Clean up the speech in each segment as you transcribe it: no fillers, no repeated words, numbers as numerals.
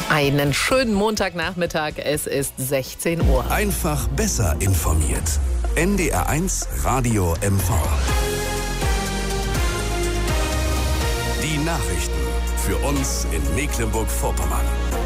Einen schönen Montagnachmittag, es ist 16 Uhr. Einfach besser informiert. NDR1 Radio MV. Die Nachrichten für uns in Mecklenburg-Vorpommern.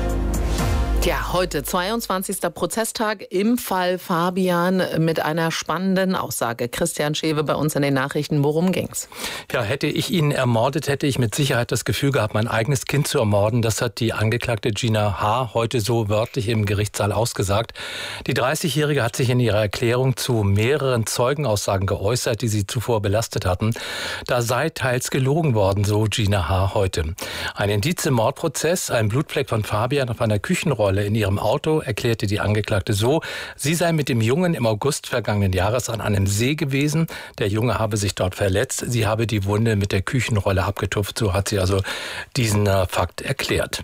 Ja, heute 22. Prozesstag im Fall Fabian mit einer spannenden Aussage. Christian Schewe bei uns in den Nachrichten. Worum ging's? Ja, hätte ich ihn ermordet, hätte ich mit Sicherheit das Gefühl gehabt, mein eigenes Kind zu ermorden. Das hat die Angeklagte Gina H. heute so wörtlich im Gerichtssaal ausgesagt. Die 30-Jährige hat sich in ihrer Erklärung zu mehreren Zeugenaussagen geäußert, die sie zuvor belastet hatten. Da sei teils gelogen worden, so Gina H. heute. Ein Indiz im Mordprozess, ein Blutfleck von Fabian auf einer Küchenrolle in ihrem Auto, erklärte die Angeklagte so, sie sei mit dem Jungen im August vergangenen Jahres an einem See gewesen. Der Junge habe sich dort verletzt. Sie habe die Wunde mit der Küchenrolle abgetupft. So hat sie also diesen Fakt erklärt.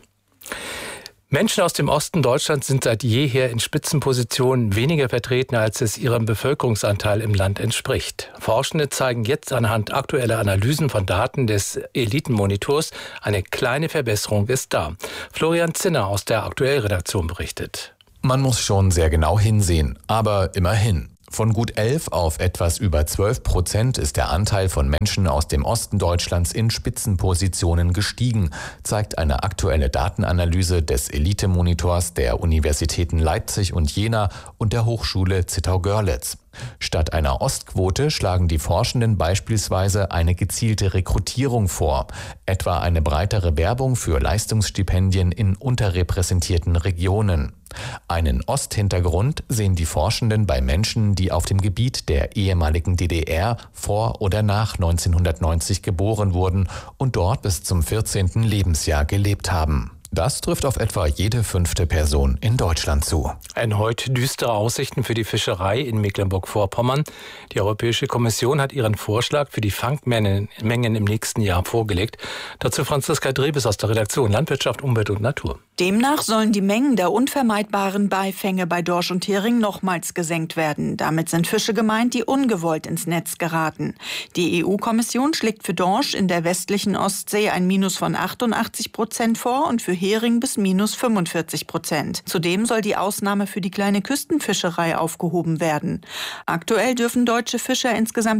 Menschen aus dem Osten Deutschlands sind seit jeher in Spitzenpositionen weniger vertreten, als es ihrem Bevölkerungsanteil im Land entspricht. Forschende zeigen jetzt anhand aktueller Analysen von Daten des Elitenmonitors, eine kleine Verbesserung ist da. Florian Zinner aus der Aktuellredaktion berichtet. Man muss schon sehr genau hinsehen, aber immerhin. Von gut 11 auf etwas über 12% ist der Anteil von Menschen aus dem Osten Deutschlands in Spitzenpositionen gestiegen, zeigt eine aktuelle Datenanalyse des Elite-Monitors der Universitäten Leipzig und Jena und der Hochschule Zittau-Görlitz. Statt einer Ostquote schlagen die Forschenden beispielsweise eine gezielte Rekrutierung vor, etwa eine breitere Werbung für Leistungsstipendien in unterrepräsentierten Regionen. Einen Osthintergrund sehen die Forschenden bei Menschen, die auf dem Gebiet der ehemaligen DDR vor oder nach 1990 geboren wurden und dort bis zum 14. Lebensjahr gelebt haben. Das trifft auf etwa jede 5. Person in Deutschland zu. Erneut düstere Aussichten für die Fischerei in Mecklenburg-Vorpommern. Die Europäische Kommission hat ihren Vorschlag für die Fangmengen im nächsten Jahr vorgelegt. Dazu Franziska Drebes aus der Redaktion Landwirtschaft, Umwelt und Natur. Demnach sollen die Mengen der unvermeidbaren Beifänge bei Dorsch und Hering nochmals gesenkt werden. Damit sind Fische gemeint, die ungewollt ins Netz geraten. Die EU-Kommission schlägt für Dorsch in der westlichen Ostsee ein Minus von 88% vor und für Hering bis minus 45%. Zudem soll die Ausnahme für die kleine Küstenfischerei aufgehoben werden. Aktuell dürfen deutsche Fischer insgesamt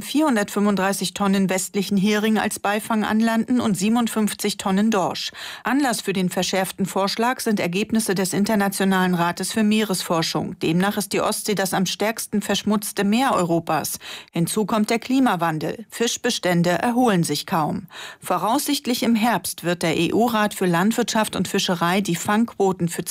435 Tonnen westlichen Hering als Beifang anlanden und 57 Tonnen Dorsch. Anlass für den verschärften Vorschlag sind Ergebnisse des Internationalen Rates für Meeresforschung. Demnach ist die Ostsee das am stärksten verschmutzte Meer Europas. Hinzu kommt der Klimawandel. Fischbestände erholen sich kaum. Voraussichtlich im Herbst wird der EU-Rat für Landwirtschaft und Fischerei die Fangquoten für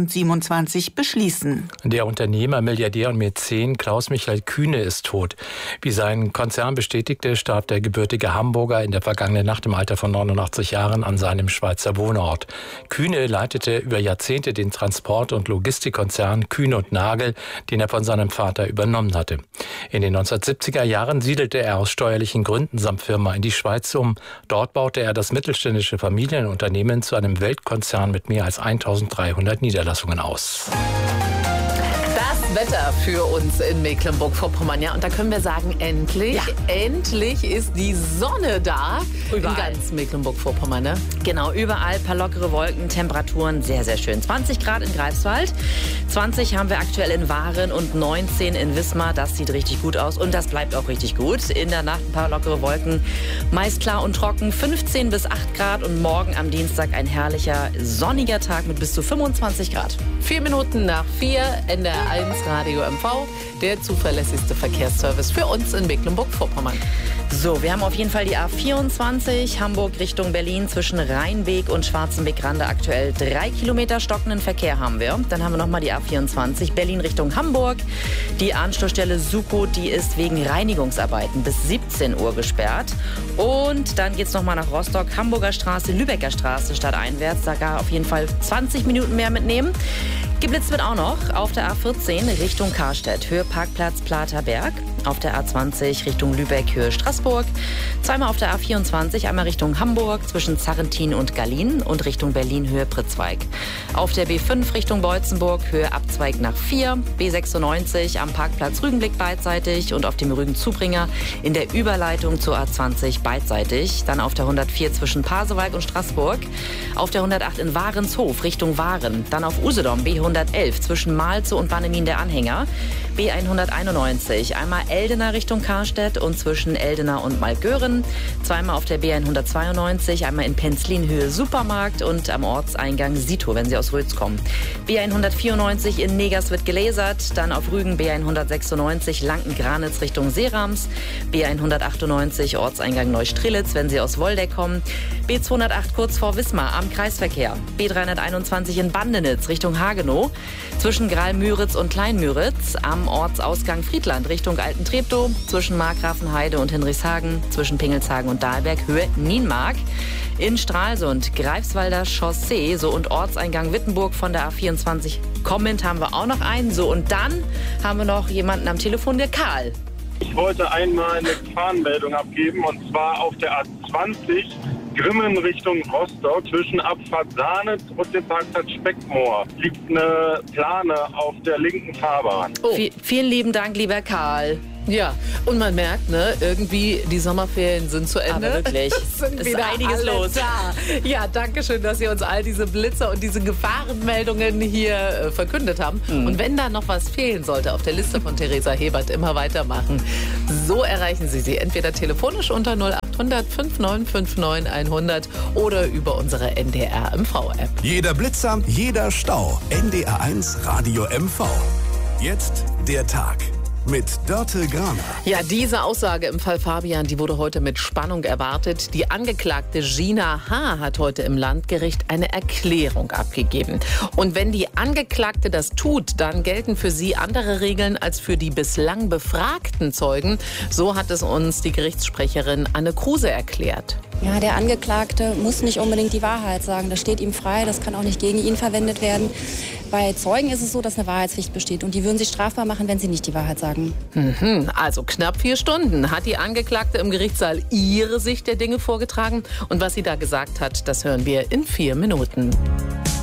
2027 beschließen. Der Unternehmer, Milliardär und Mäzen Klaus-Michael Kühne ist tot. Wie sein Konzern bestätigte, starb der gebürtige Hamburger in der vergangenen Nacht im Alter von 89 Jahren an seinem Schweizer Wohnort. Kühne leitete über Jahrzehnte den Transport- und Logistikkonzern Kühne und Nagel, den er von seinem Vater übernommen hatte. In den 1970er Jahren siedelte er aus steuerlichen Gründen samt Firma in die Schweiz um. Dort baute er das mittelständische Familienunternehmen zu einem Weltkonzern mit mehr als 1300 Niederlassungen aus. Wetter für uns in Mecklenburg-Vorpommern. Ja, und da können wir sagen, endlich ist die Sonne da. Überall. In ganz Mecklenburg-Vorpommern, ne? Genau, überall paar lockere Wolken, Temperaturen sehr, sehr schön. 20 Grad in Greifswald, 20 haben wir aktuell in Waren und 19 in Wismar. Das sieht richtig gut aus und das bleibt auch richtig gut. In der Nacht ein paar lockere Wolken, meist klar und trocken, 15 bis 8 Grad und morgen am Dienstag ein herrlicher sonniger Tag mit bis zu 25 Grad. 4 Minuten nach 4, NDR1 Radio MV, der zuverlässigste Verkehrsservice für uns in Mecklenburg-Vorpommern. So, wir haben auf jeden Fall die A24 Hamburg Richtung Berlin zwischen Rheinbeek und Schwarzenbeck-Rande aktuell 3 Kilometer stockenden Verkehr haben wir. Dann haben wir nochmal die A24 Berlin Richtung Hamburg. Die Anschlussstelle Sukow, die ist wegen Reinigungsarbeiten bis 17 Uhr gesperrt. Und dann geht's nochmal nach Rostock, Hamburger Straße, Lübecker Straße stadteinwärts. Da gar auf jeden Fall 20 Minuten mehr mitnehmen. Geblitzt wird auch noch auf der A14 Richtung Karstedt, Höhe Parkplatz Platerberg. auf der A20 Richtung Lübeck, Höhe Straßburg. Zweimal auf der A24, einmal Richtung Hamburg zwischen Zarrentin und Gallien und Richtung Berlin, Höhe Pritzweig. Auf der B5 Richtung Beutzenburg, Höhe Abzweig nach 4. B96 am Parkplatz Rügenblick beidseitig und auf dem Rügen-Zubringer in der Überleitung zur A20 beidseitig. Dann auf der 104 zwischen Pasewalk und Straßburg. Auf der 108 in Warenshof Richtung Waren. Dann auf Usedom B111 zwischen Malze und Bannemin der Anhänger. B191 einmal Eldener Richtung Karstedt und zwischen Eldener und Malgören. Zweimal auf der B192, einmal in Penzlin Höhe Supermarkt und am Ortseingang Sito, wenn Sie aus Rötz kommen. B194 in Negers wird gelasert. Dann auf Rügen B196 Lanken-Granitz Richtung Seerams. B198 Ortseingang Neustrelitz, wenn Sie aus Woldeck kommen. B208 kurz vor Wismar am Kreisverkehr. B321 in Bandenitz Richtung Hagenow. Zwischen Graal-Müritz und Klein-Müritz am Ortsausgang Friedland Richtung Alten-Treptow. Zwischen Markgrafenheide und Hinrichshagen. Zwischen Pingelshagen und Dahlberg Höhe Nienmark. In Stralsund Greifswalder Chaussee so und Ortseingang Wittenburg von der A24 kommend haben wir auch noch einen. So und dann haben wir noch jemanden am Telefon, der Karl. Ich wollte einmal eine Gefahrenmeldung abgeben und zwar auf der A20 Grimmen Richtung Rostock zwischen Abfahrt Sahnitz und dem Parkplatz Speckmoor liegt eine Plane auf der linken Fahrbahn. Oh. Vielen lieben Dank, lieber Karl. Ja, und man merkt, ne, irgendwie die Sommerferien sind zu Ende. Aber wirklich, es ist einiges los. Da. Ja, danke schön, dass Sie uns all diese Blitzer und diese Gefahrenmeldungen hier verkündet haben. Und wenn da noch was fehlen sollte auf der Liste von Theresa Hebert, immer weitermachen. So erreichen Sie sie entweder telefonisch unter 0800 5959 100 oder über unsere NDR MV-App. Jeder Blitzer, jeder Stau. NDR1 Radio MV. Jetzt der Tag. Mit Dörte Graner. Ja, diese Aussage im Fall Fabian, die wurde heute mit Spannung erwartet. Die Angeklagte Gina H. hat heute im Landgericht eine Erklärung abgegeben. Und wenn die Angeklagte das tut, dann gelten für sie andere Regeln als für die bislang befragten Zeugen. So hat es uns die Gerichtssprecherin Anne Kruse erklärt. Ja, der Angeklagte muss nicht unbedingt die Wahrheit sagen. Das steht ihm frei, das kann auch nicht gegen ihn verwendet werden. Bei Zeugen ist es so, dass eine Wahrheitspflicht besteht und die würden sich strafbar machen, wenn sie nicht die Wahrheit sagen. Also knapp 4 Stunden hat die Angeklagte im Gerichtssaal ihre Sicht der Dinge vorgetragen. Und was sie da gesagt hat, das hören wir in 4 Minuten.